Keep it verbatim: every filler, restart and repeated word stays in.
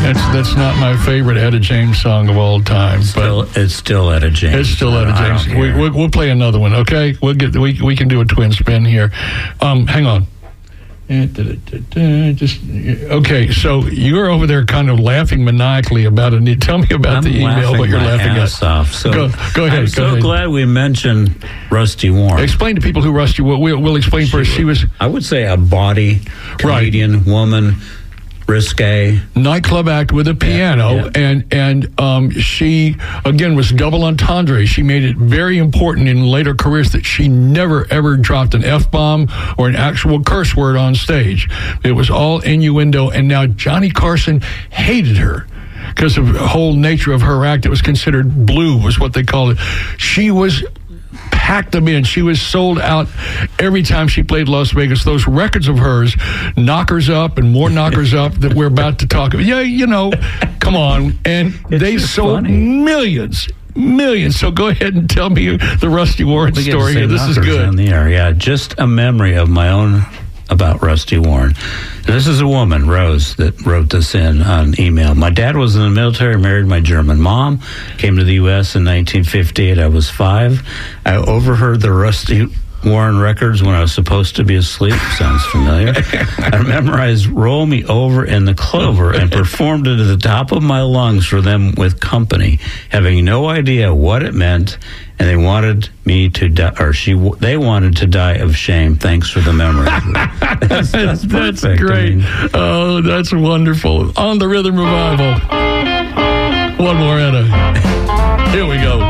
That's that's not my favorite Etta James song of all time. Still, but it's still Etta James. It's still Etta James. We, we, we'll play another one, okay? We'll get we we can do a twin spin here. Um, hang on. Just okay. So you're over there, kind of laughing maniacally about it. Tell me about I'm the email. What you're my laughing ass at? Off. So go, go ahead. I'm go so ahead. glad we mentioned Rusty Warren. Explain to people who Rusty. We'll, we'll, we'll explain she first. Was, she was, I would say, a body comedian, right. woman. Risque nightclub act with a piano, yeah, yeah. and and um, she again was double entendre. She made it very important in later careers that she never ever dropped an F-bomb or an actual curse word on stage. It was all innuendo, and now Johnny Carson hated her because of the whole nature of her act. It was considered blue, was what they called it. She was packed them in. She was sold out every time she played Las Vegas. Those records of hers, Knockers Up and More Knockers Up, that we're about to talk about. Yeah, you know, come on. And it's they sold funny. millions. Millions. So go ahead and tell me the Rusty Warren we story here. This is Knockers good. On the air. Yeah, just a memory of my own about Rusty Warren. And this is a woman, Rose, that wrote this in on email. My dad was in the military, married my German mom, came to the U S in nineteen fifty-eight. I was five. I overheard the Rusty Warren records when I was supposed to be asleep. Sounds familiar. I memorized Roll Me Over in the Clover and performed it at the top of my lungs for them with company, having no idea what it meant. And they wanted me to die, or she, they wanted to die of shame. Thanks for the memory. that's, that's, that's perfect. great. I mean, oh, that's wonderful. On the Rhythm Revival. One more, Etta. Here we go.